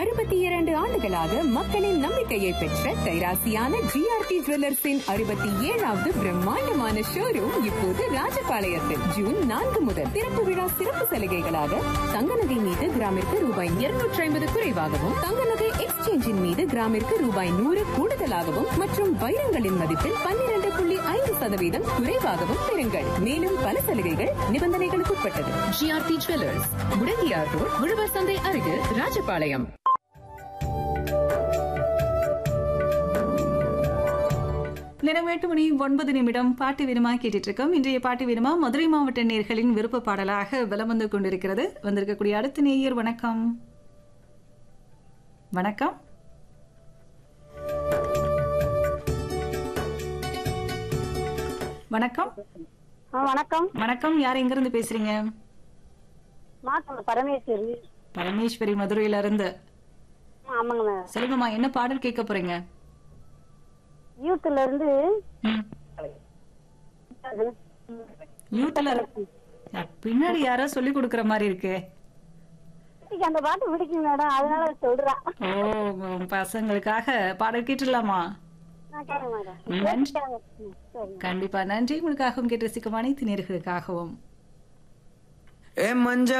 62 ஆண்டுகளாக மக்களின் நம்பிக்கையை பெற்ற கைராசியான ஜிஆர்டி ஜுவல்லர்ஸின் 67வது பிரம்மாண்டமான ஷோரூம் இப்போது ராஜபாளையத்தில் ஜூன் 4 முதல் திறப்பு விழா சிறப்பு சலுகைகளாக தங்க நகை மீது கிராமிற்கு ரூபாய் 250 குறைவாகவும் தங்க நகை எக்ஸ்சேஞ்சின் மீது கிராமிற்கு ரூபாய் 100 கூடுதலாகவும் மற்றும் வைரங்களின் மதிப்பில் 12.5% குறைவாகவும் பெறுங்கள். மேலும் பல சலுகைகள் நிபந்தனைகளுக்கு உட்பட்டது. ஜிஆர்டி ஜுவல்லர்ஸ், முடங்கியார் ரோட், உழவர் சந்தை அருகில், ராஜபாளையம். நேரம் 8:09 பாட்டு வீரமா கேட்டுட்டு இருக்கோம். இன்றைய பாட்டு வீரமா மதுரை மாவட்ட நேயர்களின் விருப்ப பாடலாக பலம் வந்து கொண்டிருக்கிறது. வந்திருக்கக்கூடிய அடுத்த நேயர் வணக்கம். வணக்கம். வணக்கம். வணக்கம். வணக்கம். யார் எங்க இருந்து பேசுறீங்க? பரமேஸ்வரி. பரமேஸ்வரி, மதுரையில இருந்து. ஆமாங்க மேம். சொல்லுங்கம்மா, என்ன பாடல் கேட்க போறீங்க? யூத்ல இருந்து யூத்ல பின்னாடி யாரோ சொல்லி கொடுக்கற மாதிரி இருக்கு. அந்த பாட்டு பிடிக்கும் மேடம், அதனால சொல்றேன். ஓ, பசங்களுக்காக பாடல் கேட்டுடலாமா? கண்டிப்பா நன்றி. உங்களுக்காகவும் கேட்டு ரசிக்கும் அனைத்து நேயர்களுக்காகவும்.